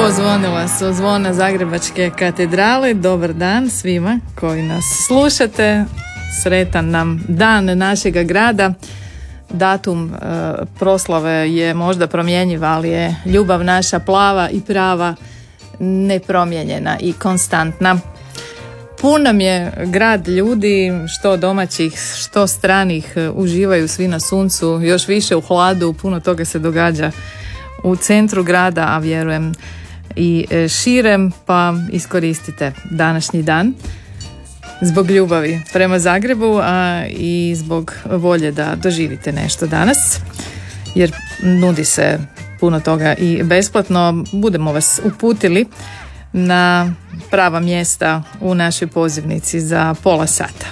Pozvonila su zvona Zagrebačke katedrale. Dobar dan svima koji nas slušate. Sretan nam dan našega grada. Datum proslave je možda promjenjiv, ali je ljubav naša plava i prava, nepromijenjena i konstantna. Pun nam je grad ljudi, što domaćih, što stranih, uživaju svi na suncu, još više u hladu, puno toga se događa u centru grada, a vjerujem i širem, pa iskoristite današnji dan zbog ljubavi prema Zagrebu, a i zbog volje da doživite nešto danas, jer nudi se puno toga i besplatno. Budemo vas uputili na prava mjesta u našoj pozivnici za pola sata.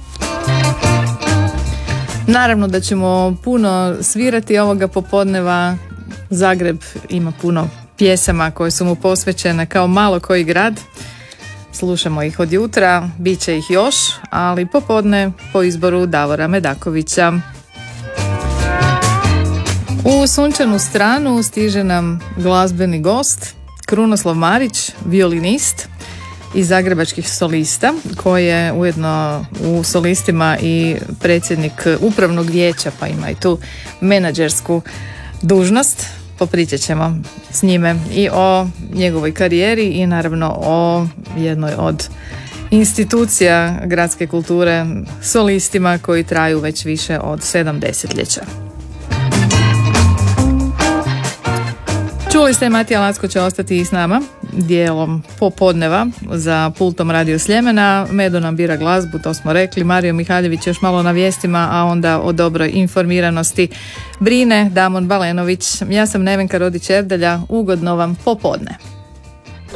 Naravno da ćemo puno svirati ovoga popodneva. Zagreb ima puno pjesama koje su mu posvećene kao malo koji grad. Slušamo ih od jutra, bit će ih još, ali popodne po izboru Davora Medakovića. U sunčanu stranu stiže nam glazbeni gost Krunoslav Marić, violinist iz Zagrebačkih solista, koji je ujedno u solistima i predsjednik upravnog vijeća, pa ima i tu menadžersku dužnost. Popričat ćemo s njime i o njegovoj karijeri i naravno o jednoj od institucija gradske kulture, solistima koji traju već više od 7 desetljeća. Čuli ste, Matija Lacko će ostati i s nama dijelom popodneva za pultom Radio Sljemena. Medo nam bira glazbu, to smo rekli. Mario Mihaljević još malo na vijestima, a onda o dobroj informiranosti brine Damon Balenović. Ja sam Nevenka Rodić Erdelja, ugodno vam popodne.